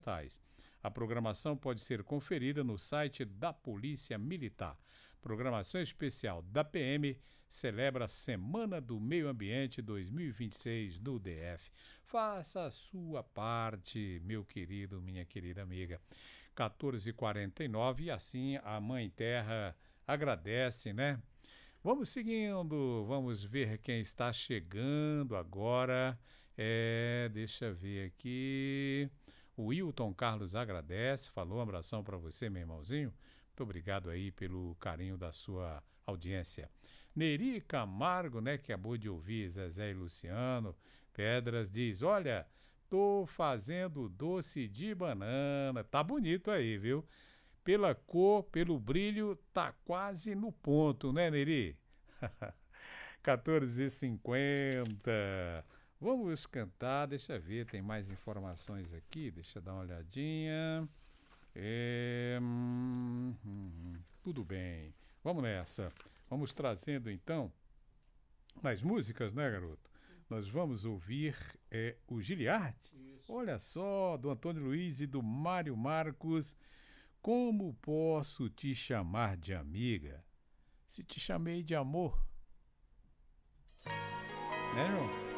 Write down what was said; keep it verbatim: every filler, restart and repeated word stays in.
A programação pode ser conferida no site da Polícia Militar. Programação especial da P M celebra a Semana do Meio Ambiente dois mil e vinte e seis no D F. Faça a sua parte, meu querido, minha querida amiga. quatorze e quarenta e nove, e assim a Mãe Terra agradece, né? Vamos seguindo, vamos ver quem está chegando agora. É, deixa eu ver aqui. O Wilton Carlos agradece, falou, um abração para você, meu irmãozinho. Muito obrigado aí pelo carinho da sua audiência. Neri Camargo, né, que acabou de ouvir Zezé e Luciano Pedras, diz, olha, tô fazendo doce de banana. Tá bonito aí, viu? Pela cor, pelo brilho, tá quase no ponto, né, Neri? quatorze e cinquenta. Vamos cantar, deixa eu ver, tem mais informações aqui, deixa eu dar uma olhadinha. É, hum, hum, tudo bem, vamos nessa. Vamos trazendo então mais músicas, né, garoto? Nós vamos ouvir é, o Giliard. Isso. Olha só, do Antônio Luiz e do Mário Marcos. Como posso te chamar de amiga se te chamei de amor? Né, João?